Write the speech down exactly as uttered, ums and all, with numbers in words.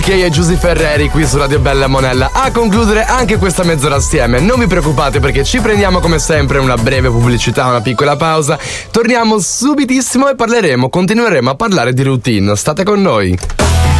Che è Giusy Ferreri qui su Radio Bella Monella a concludere anche questa mezz'ora assieme. Non vi preoccupate perché ci prendiamo come sempre una breve pubblicità, una piccola pausa. Torniamo subitissimo e parleremo, continueremo a parlare di routine. State con noi.